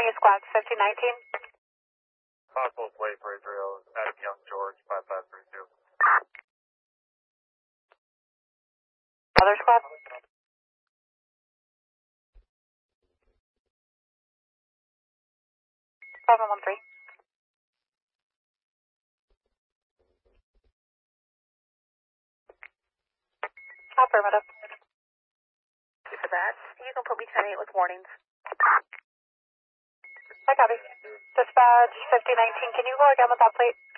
morning, it's Squawk 1519. Possible plate for Israel, Adam Young, George, 5532. Other squad? 713. Affirmative. For that, you can put me 10-8 with warnings. I copy. Dispatch 5019, can you go again with that plate?